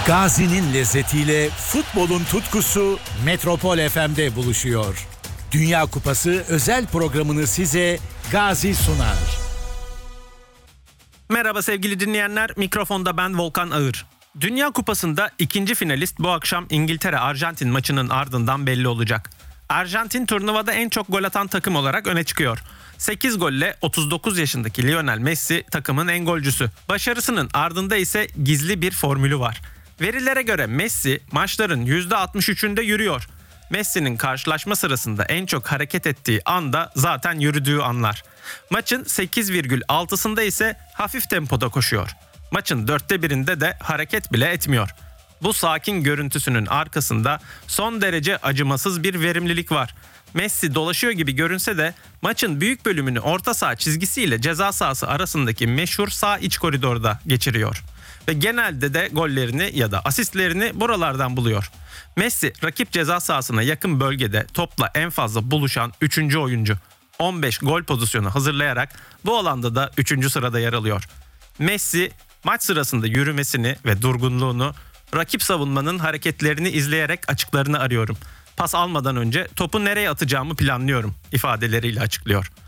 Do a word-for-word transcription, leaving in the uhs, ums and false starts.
Gazi'nin lezzetiyle futbolun tutkusu Metropol F M'de buluşuyor. Dünya Kupası özel programını size Gazi sunar. Merhaba sevgili dinleyenler, mikrofonda ben Volkan Ağır. Dünya Kupası'nda ikinci finalist bu akşam İngiltere-Arjantin maçının ardından belli olacak. Arjantin turnuvada en çok gol atan takım olarak öne çıkıyor. sekiz golle otuz dokuz yaşındaki Lionel Messi takımın en golcüsü. Başarısının ardında ise gizli bir formülü var. Verilere göre Messi maçların yüzde altmış üçünde yürüyor. Messi'nin karşılaşma sırasında en çok hareket ettiği anda zaten yürüdüğü anlar. Maçın sekiz virgül altısında ise hafif tempoda koşuyor. Maçın dörtte birinde de hareket bile etmiyor. Bu sakin görüntüsünün arkasında son derece acımasız bir verimlilik var. Messi dolaşıyor gibi görünse de maçın büyük bölümünü orta saha çizgisiyle ceza sahası arasındaki meşhur sağ iç koridorda geçiriyor. Ve genelde de gollerini ya da asistlerini buralardan buluyor. Messi rakip ceza sahasına yakın bölgede topla en fazla buluşan üçüncü oyuncu. on beş gol pozisyonu hazırlayarak bu alanda da üçüncü sırada yer alıyor. Messi maç sırasında yürümesini ve durgunluğunu rakip savunmanın hareketlerini izleyerek açıklarını arıyorum. Pas almadan önce topu nereye atacağımı planlıyorum ifadeleriyle açıklıyor.